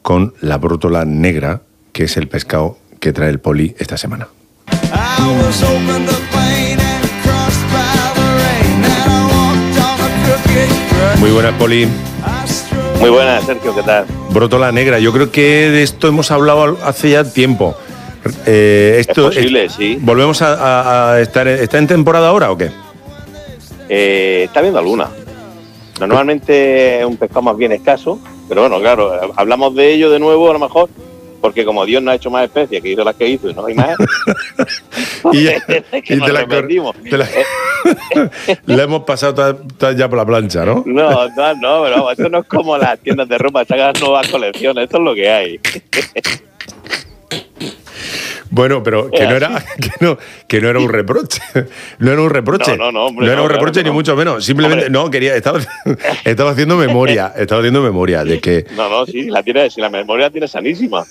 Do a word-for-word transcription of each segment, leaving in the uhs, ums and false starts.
con la brótola negra, que es el pescado que trae el Poli esta semana. Muy buenas, Poli. Muy buenas, Sergio, ¿qué tal? Brótola negra, yo creo que de esto hemos hablado hace ya tiempo. Eh, esto, es posible, es, sí. ¿Volvemos a, a, a estar ¿está en temporada ahora o qué? Eh, está viendo alguna. Normalmente es un pescado más bien escaso, pero bueno, claro, hablamos de ello de nuevo a lo mejor, porque como Dios no ha hecho más especies que hizo las que hizo y no hay más, y es que y nos te la, repetimos. te la, la hemos pasado toda, toda ya por la plancha, ¿no? No, no, no, pero vamos, esto no es como las tiendas de ropa, sacan nuevas colecciones, esto es lo que hay. Bueno, pero que no era que no, que no era un reproche. No era un reproche. No, no, no, hombre, no era un no, reproche claro, ni no. mucho menos. Simplemente, Hombre. no, quería, estaba, estaba haciendo memoria, estaba haciendo memoria de que. No, no, sí, la tiene, si la memoria la tiene sanísima.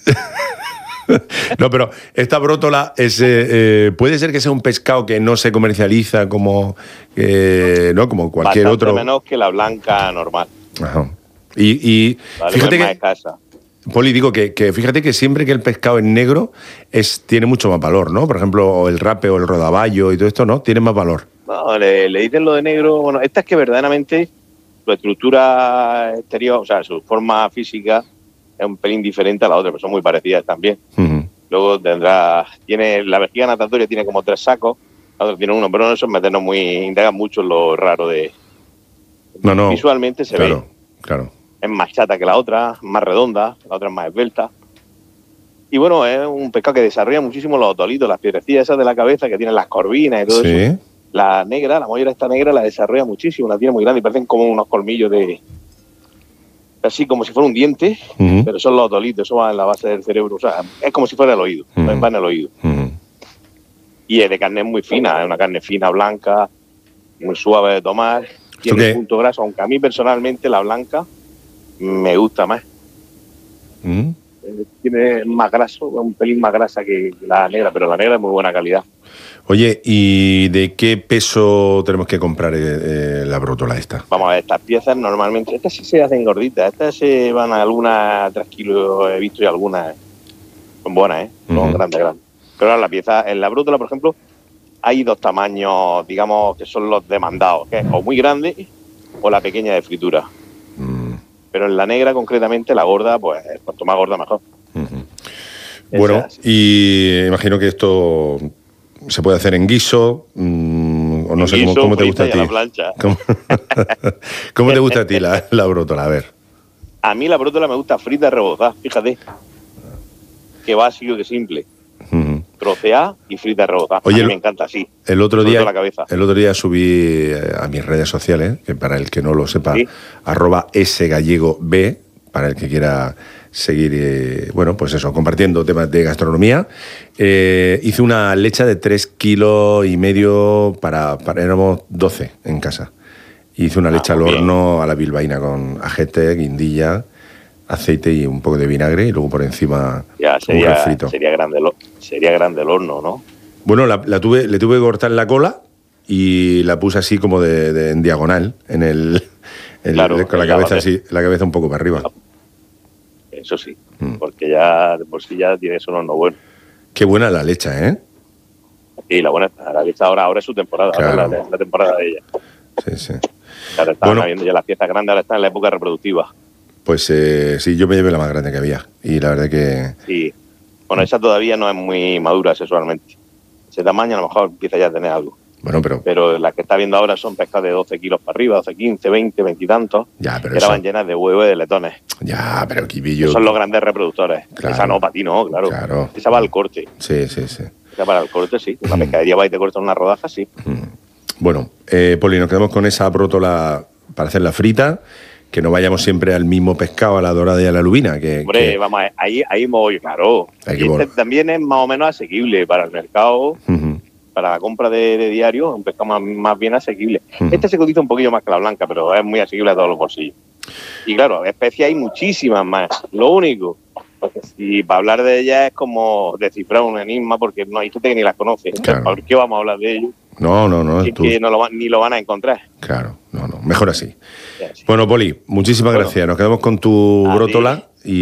No, pero esta brótola es, eh, eh, puede ser que sea un pescado que no se comercializa como, eh, ¿no? Como cualquier Bastante otro. menos que la blanca normal. Ajá. Y, y Vale, fíjate es más que, escasa. Poli, digo que, que fíjate que siempre que el pescado es negro es, tiene mucho más valor, ¿no? Por ejemplo, el rape o el rodaballo y todo esto, ¿no? Tiene más valor. No, le, le dicen lo de negro. Bueno, esta es que verdaderamente su estructura exterior, o sea, su forma física es un pelín diferente a la otra, pero son muy parecidas también. Uh-huh. Luego tendrá, tiene la vejiga natatoria tiene como tres sacos, la otra tiene uno, pero no eso es meternos muy, indagan mucho en lo raro de. No, no. Visualmente se claro, ve. Claro. Es más chata que la otra, más redonda, la otra es más esbelta. Y bueno, es un pescado que desarrolla muchísimo los otolitos, las piedrecillas esas de la cabeza que tienen las corvinas y todo Sí. eso. La negra, la mollera esta negra la desarrolla muchísimo, la tiene muy grande y parecen como unos colmillos de... Así como si fuera un diente, Uh-huh. pero son los otolitos, eso va en la base del cerebro. O sea, es como si fuera el oído, Uh-huh. va en el oído. Uh-huh. Y es de carne muy fina, es una carne fina, blanca, muy suave de tomar. Tiene qué? punto graso, aunque a mí personalmente la blanca me gusta más. Uh-huh. Eh, Tiene más graso, un pelín más grasa que la negra, pero la negra es muy buena calidad. Oye, ¿y de qué peso tenemos que comprar eh, eh, la brótola esta? Vamos a ver, estas piezas normalmente, estas sí se hacen gorditas, estas se van a algunas tres kilos, he visto y algunas son buenas, ¿eh? Son Uh-huh. grandes, grandes. Pero ahora la pieza, en la brótola, por ejemplo, hay dos tamaños, digamos, que son los demandados, que es o muy grande o la pequeña de fritura. Uh-huh. Pero en la negra, concretamente, la gorda, pues cuanto más gorda, mejor. Uh-huh. Bueno, Esa, sí. y imagino que esto se puede hacer en guiso, mmm, o no En sé cómo, guiso, cómo te gusta a frita y ti. a la plancha. ¿Cómo, ¿Cómo te gusta a ti la, la brótola? A ver. A mí la brótola me gusta frita y rebozada, fíjate. Que básico, que simple. Uh-huh. Troceada y frita y rebozada. Oye, a mí el- me encanta así. El otro Sobre día, todo la cabeza. el otro día subí eh, a mis redes sociales, que para el que no lo sepa, Sí. arroba sgallegob, para el que quiera seguir, eh, bueno, pues eso, compartiendo temas de gastronomía. Eh, hice una lecha de tres kilos y medio para, para éramos doce en casa. Hice una Ah, lecha al muy bien. horno a la bilbaína con ajete, guindilla, aceite y un poco de vinagre y luego por encima Ya un sería, refrito. sería grande el, ho- sería grande el horno, ¿no? Bueno, la, la tuve, le tuve que cortar la cola y la puse así como de, de- en diagonal, en el, en- Claro, con la en la cabeza base. así, la cabeza un poco para arriba. Eso sí, Mm. porque ya de por sí ya tienes un horno bueno. Qué buena la lecha, ¿eh? Y la buena está, la lista ahora, ahora es su temporada, Claro. ahora es la, la temporada de ella. Sí, sí. Ahora están Bueno. habiendo ya las piezas grandes, ahora están en la época reproductiva. Pues eh, sí, yo me llevé la más grande que había y la verdad que... Sí. Bueno, esa todavía no es muy madura sexualmente. Ese tamaño a lo mejor empieza ya a tener algo. Bueno, pero... Pero las que está viendo ahora son pescados de doce kilos para arriba, doce, quince, veinte, veinte y tantos. Ya, pero Que eso... estaban llenas de huevos y de letones. Ya, pero Quibillo... Son los grandes reproductores. Claro. Esa no, para ti no, claro. Claro. Esa va al corte. Sí, sí, sí. Esa para el corte, sí. Una Mm. pescadería va y te corta una rodaja, sí. Mm. Bueno, eh, Poli, nos quedamos con esa brótola para hacer la frita, que no vayamos siempre al mismo pescado, a la dorada y a la lubina. Que, Hombre, que- vamos, a ver, ahí, ahí me voy, claro. Hay Y que este vol- también es más o menos asequible para el mercado, Ujú, para la compra de, de diario, un pescado más, más bien asequible. Ujú. Este se cotiza un poquillo más que la blanca, pero es muy asequible a todos los bolsillos. Y claro, especies hay muchísimas más. Lo único, porque si para hablar de ellas es como descifrar un enigma, porque no hay gente que ni las conoce. Claro. ¿Por qué vamos a hablar de ellos? No, no, no. Si es tú- que no lo, van- ni lo van a encontrar. Claro, no, no. Mejor así. Ya, sí. Bueno, Poli, muchísimas Bueno. gracias. Nos quedamos con tu A ti. brótola.